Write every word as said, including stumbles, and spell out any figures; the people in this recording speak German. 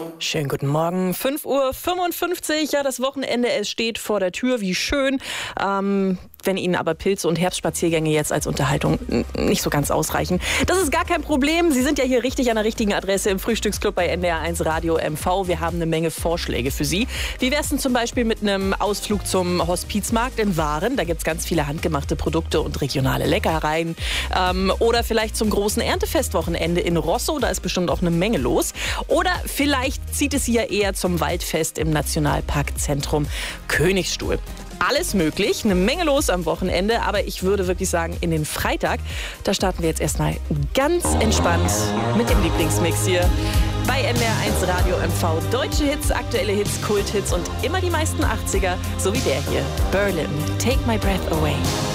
Schönen guten Morgen, fünf Uhr fünfundfünfzig. Ja, das Wochenende, es steht vor der Tür, wie schön. Ähm, wenn Ihnen aber Pilze- und Herbstspaziergänge jetzt als Unterhaltung nicht so ganz ausreichen, das ist gar kein Problem. Sie sind ja hier richtig an der richtigen Adresse im Frühstücksclub bei N D R eins Radio M V. Wir haben eine Menge Vorschläge für Sie. Wie wär's denn zum Beispiel mit einem Ausflug zum Hospizmarkt in Waren? Da gibt's ganz viele handgemachte Produkte und regionale Leckereien. Ähm, oder vielleicht zum großen Erntefestwochenende in Rosso. Da ist bestimmt auch eine Menge los. Oder vielleicht zieht es Sie ja eher zum Waldfest im Nationalparkzentrum Königsstuhl. Alles möglich, eine Menge los am Wochenende, aber ich würde wirklich sagen, in den Freitag, da starten wir jetzt erstmal ganz entspannt mit dem Lieblingsmix hier bei N D R eins Radio M V. Deutsche Hits, aktuelle Hits, Kulthits und immer die meisten achtziger, so wie der hier. Berlin, Take My Breath Away.